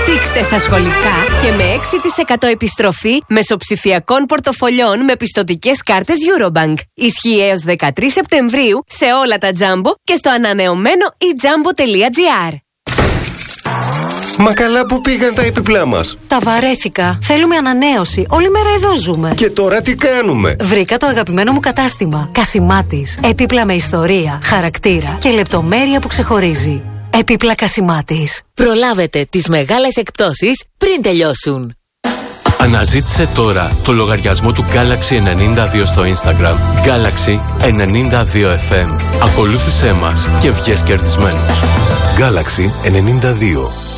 Βουτήξτε στα σχολικά και με 6% επιστροφή μεσοψηφιακών πορτοφολιών με πιστωτικές κάρτες Eurobank. Ισχύει έως 13 Σεπτεμβρίου σε όλα τα Jumbo και στο ανανεωμένο ejumbo.gr. Μα καλά, που πήγαν τα έπιπλά μας? Τα βαρέθηκα. Θέλουμε ανανέωση. Όλη μέρα εδώ ζούμε. Και τώρα τι κάνουμε? Βρήκα το αγαπημένο μου κατάστημα. Κασιμάτης. Έπιπλα με ιστορία, χαρακτήρα και λεπτομέρεια που ξεχωρίζει. Έπιπλα Κασιμάτης. Προλάβετε τις μεγάλες εκπτώσεις πριν τελειώσουν. Αναζήτησε τώρα το λογαριασμό του Galaxy 92 στο Instagram. Galaxy 92 FM. Ακολούθησέ μας και βγες κερδισμένος. Galaxy 92.